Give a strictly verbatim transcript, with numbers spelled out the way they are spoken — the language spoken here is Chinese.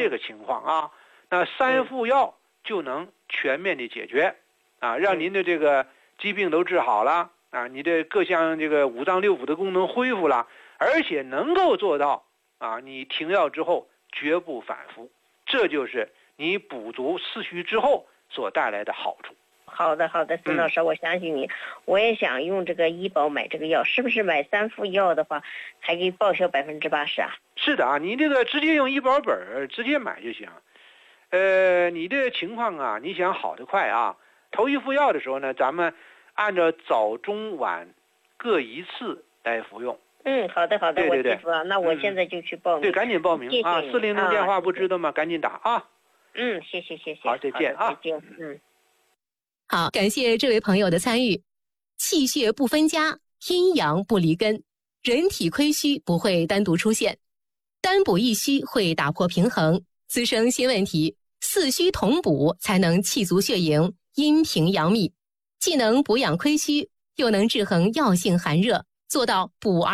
这个情况啊，那三副药就能全面的解决啊，让您的这个疾病都治好了啊，你的各项这个五脏六腑的功能恢复了，而且能够做到啊，你停药之后绝不反复，这就是你补足四虚之后所带来的好处。 好的好的，孙老师、嗯、我相信你，我也想用这个医保买这个药，是不是买三副药的话还可以报销百分之八十啊？ 是的啊，你这个直接用医保本直接买就行。呃，你这个情况啊，你想好得快啊，头一副药的时候呢，咱们按照早中晚各一次来服用。 嗯，好的好的， 对对对， 我记住了，那我现在就去报名。 对，赶紧报名谢谢啊！四零零电话不知道吗？赶紧打啊！ 嗯，谢谢谢谢。 好，再见啊！ 再见，嗯。 好，感谢这位朋友的参与。气血不分家，阴阳不离根，人体亏虚不会单独出现，单补一虚会打破平衡，滋生新问题。四虚同补才能气足血盈，阴平阳秘，既能补养亏虚，又能制衡药性寒热，做到补而